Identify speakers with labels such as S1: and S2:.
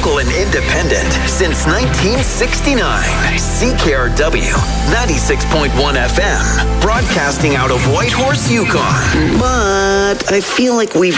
S1: local and independent since 1969. CKRW 96.1 FM, broadcasting out of Whitehorse, Yukon. But I feel like we've